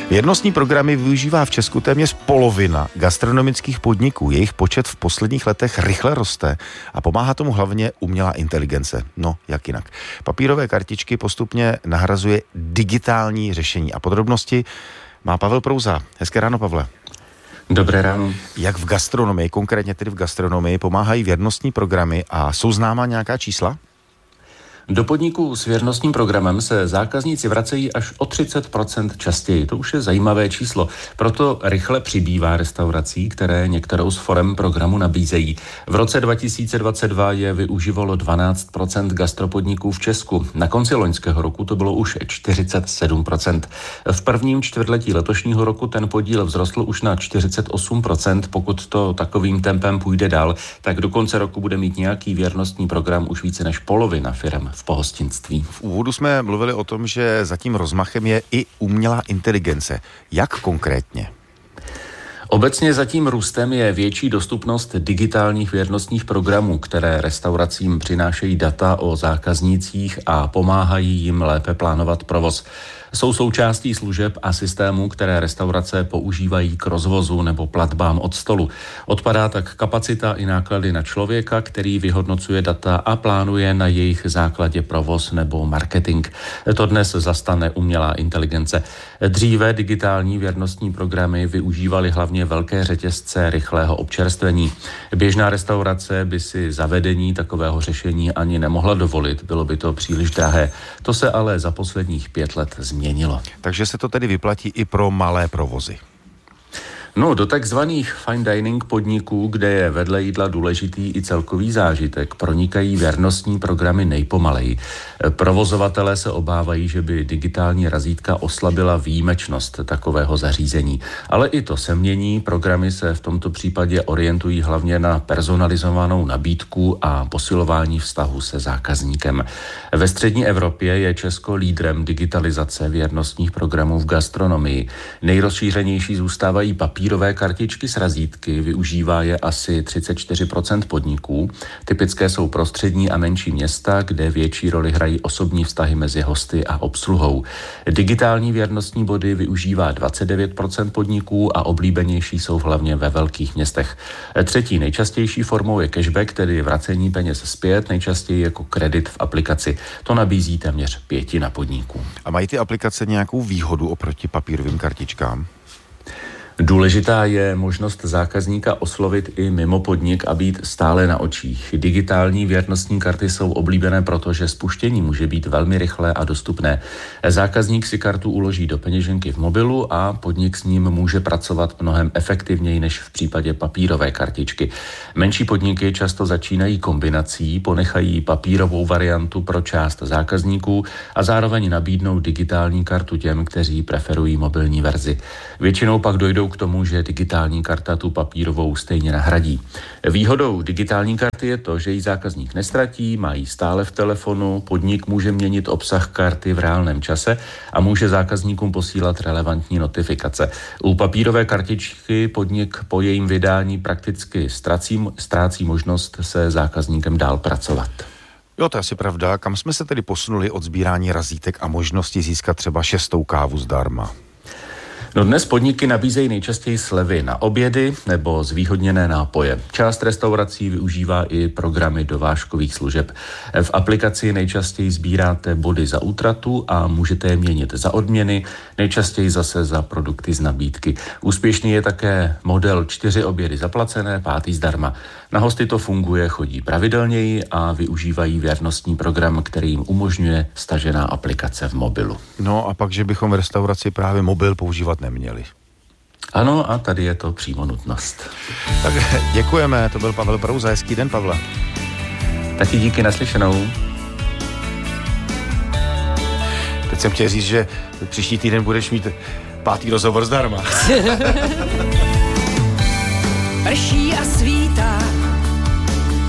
Věrnostní programy využívá v Česku téměř polovina gastronomických podniků. Jejich počet v posledních letech rychle roste a pomáhá tomu hlavně umělá inteligence. No, jak jinak. Papírové kartičky postupně nahrazuje digitální řešení a podrobnosti má Pavel Prouza. Hezké ráno, Pavle. Dobré ráno. Jak v gastronomii, konkrétně tedy v gastronomii, pomáhají věrnostní programy a jsou známa nějaká čísla? Do podniků s věrnostním programem se zákazníci vracejí až o 30% častěji. To už je zajímavé číslo. Proto rychle přibývá restaurací, které některou z forem programu nabízejí. V roce 2022 je využívalo 12% gastropodniků v Česku. Na konci loňského roku to bylo už 47%. V prvním čtvrtletí letošního roku ten podíl vzrostl už na 48%. Pokud to takovým tempem půjde dál, tak do konce roku bude mít nějaký věrnostní program už více než polovina firem v pohostinství. V úvodu jsme mluvili o tom, že za tím rozmachem je i umělá inteligence. Jak konkrétně? Obecně za tím růstem je větší dostupnost digitálních věrnostních programů, které restauracím přinášejí data o zákaznících a pomáhají jim lépe plánovat provoz. Jsou součástí služeb a systémů, které restaurace používají k rozvozu nebo platbám od stolu. Odpadá tak kapacita i náklady na člověka, který vyhodnocuje data a plánuje na jejich základě provoz nebo marketing. To dnes zastane umělá inteligence. Dříve digitální věrnostní programy využívaly hlavně velké řetězce rychlého občerstvení. Běžná restaurace by si zavedení takového řešení ani nemohla dovolit, bylo by to příliš drahé. To se ale za posledních 5 let změnilo. Takže se to tedy vyplatí i pro malé provozy. No, do takzvaných fine dining podniků, kde je vedle jídla důležitý i celkový zážitek, pronikají věrnostní programy nejpomaleji. Provozovatelé se obávají, že by digitální razítka oslabila výjimečnost takového zařízení. Ale i to se mění, programy se v tomto případě orientují hlavně na personalizovanou nabídku a posilování vztahu se zákazníkem. Ve střední Evropě je Česko lídrem digitalizace věrnostních programů v gastronomii. Nejrozšířenější zůstávají papírové kartičky s razítky, využívá je asi 34% podniků. Typické jsou prostřední a menší města, kde větší roli hrají osobní vztahy mezi hosty a obsluhou. Digitální věrnostní body využívá 29% podniků a oblíbenější jsou hlavně ve velkých městech. Třetí nejčastější formou je cashback, tedy vracení peněz zpět, nejčastěji jako kredit v aplikaci. To nabízí téměř 1/5 podniků. A mají ty aplikace nějakou výhodu oproti papírovým kartičkám? Důležitá je možnost zákazníka oslovit i mimo podnik a být stále na očích. Digitální věrnostní karty jsou oblíbené, protože spuštění může být velmi rychlé a dostupné. Zákazník si kartu uloží do peněženky v mobilu a podnik s ním může pracovat mnohem efektivněji než v případě papírové kartičky. Menší podniky často začínají kombinací, ponechají papírovou variantu pro část zákazníků a zároveň nabídnou digitální kartu těm, kteří preferují mobilní verzi. Většinou pak dojdou k tomu, že digitální karta tu papírovou stejně nahradí. Výhodou digitální karty je to, že ji zákazník nestratí, má ji stále v telefonu, podnik může měnit obsah karty v reálném čase a může zákazníkům posílat relevantní notifikace. U papírové kartičky podnik po jejím vydání prakticky ztrácí možnost se zákazníkem dál pracovat. Jo, to je asi pravda. Kam jsme se tedy posunuli od sbírání razítek a možnosti získat třeba 6. kávu zdarma? No dnes podniky nabízejí nejčastěji slevy na obědy nebo zvýhodněné nápoje. Část restaurací využívá i programy dovážkových služeb. V aplikaci nejčastěji sbíráte body za útratu a můžete je měnit za odměny, nejčastěji zase za produkty z nabídky. Úspěšný je také model 4 obědy zaplacené, 5. zdarma. Na hosty to funguje, chodí pravidelněji a využívají věrnostní program, který jim umožňuje stažená aplikace v mobilu. No a pak, že bychom v restauraci právě mobil používat neměli. Ano, a tady je to přímo nutnost. Tak děkujeme, to byl Pavel Prouza. Hezký den, Pavle. Taky díky, naslyšenou. Teď jsem chtěl říct, že příští týden budeš mít 5. rozhovor zdarma. Prší a svítá,